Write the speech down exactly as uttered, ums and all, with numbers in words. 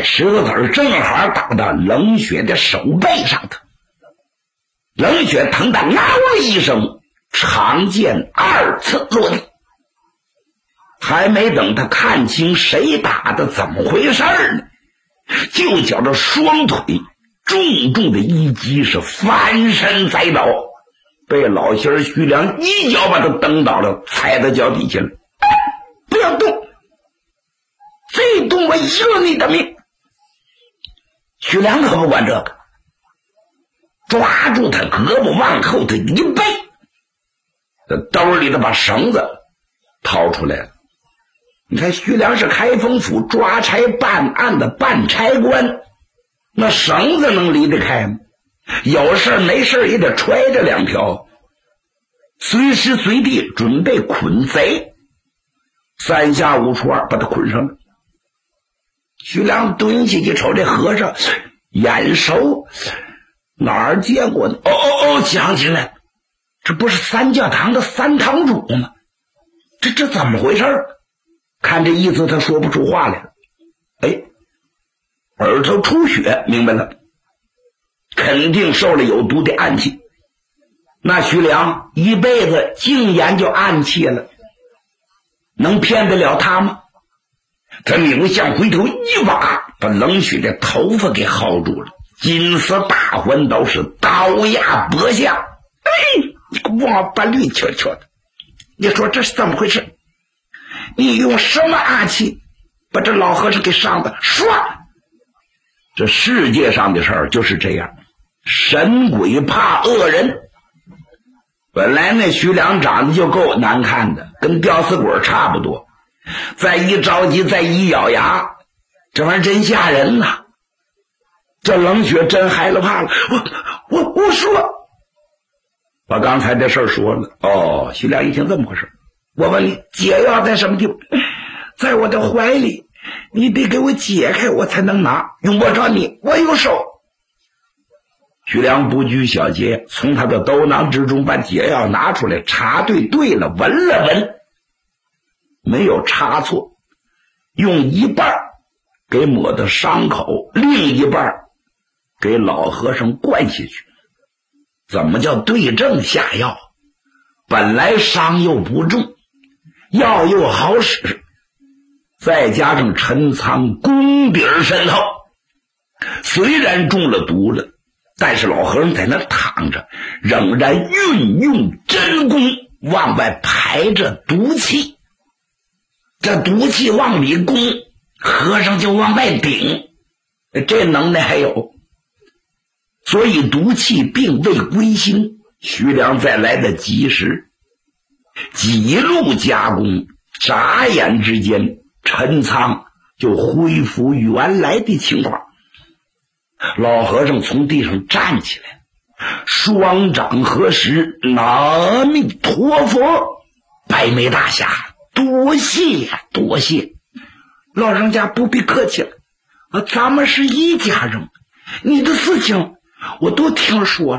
石头子正好打到冷血的手背上头，冷血疼得嗷了一声，长剑二次落地。还没等他看清谁打的怎么回事呢，就觉着双腿重重的一击，是翻身栽倒，被老仙儿徐良一脚把他蹬倒了，踩到脚底下了。不要动，这一动我要你的命！徐良可不管这个，抓住他胳膊往后头一背，这兜里的把绳子掏出来了。你看徐良是开封府抓差办案的办差官，那绳子能离得开吗？有事没事也得揣着两条，随时随地准备捆贼，三下五除二把他捆上了。徐良蹲下一瞅这和尚眼熟，哪儿见过呢？哦哦哦，想起来，这不是三教堂的三堂主吗？这这怎么回事？看这意思他说不出话来了。哎，耳朵出血，明白了，肯定受了有毒的暗器。那徐良一辈子净研究暗器了，能骗得了他吗？他扭向回头一挖，把冷血的头发给薅住了，金色大环刀是刀压脖下。哎，你个王八驴悄悄的，你说这是怎么回事？你用什么暗器把这老和尚给伤的？说，这世界上的事儿就是这样，神鬼怕恶人。本来那徐良长得就够难看的，跟吊死鬼差不多，再一着急再一咬牙，这玩意儿真吓人呐！这冷血真害了怕了。我我我说，把刚才这事儿说了。哦，徐良一听这么回事，我问你，解药在什么地方？在我的怀里，你得给我解开我才能拿，用不着你，我有手。徐良不拘小节，从他的兜囊之中把解药拿出来，插对对了，闻了闻，没有差错，用一半给抹到伤口，另一半给老和尚灌下去。怎么叫对症下药？本来伤又不重，药又好使，再加上陈仓功底深厚，虽然中了毒了，但是老和尚在那躺着，仍然运用真功往外排着毒气，这毒气往里攻，和尚就往外顶，这能耐还有。所以毒气并未归心，徐良再来得及时，几路加工，眨眼之间陈仓就恢复原来的情况。老和尚从地上站起来，双掌合十，阿弥陀佛，白眉大侠，多谢多谢，老人家不必客气了，咱们是一家人，你的事情我都听说了。